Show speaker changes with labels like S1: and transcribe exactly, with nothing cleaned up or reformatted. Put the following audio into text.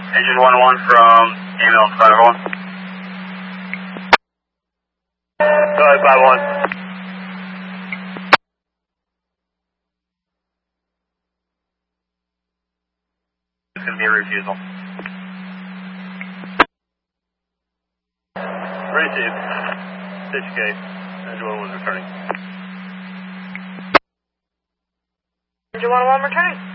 S1: Engine one one from email five one. Go ahead, five one. It's going to be a refusal. Received. Stitch K. Engine one one returning.
S2: Engine one one returning.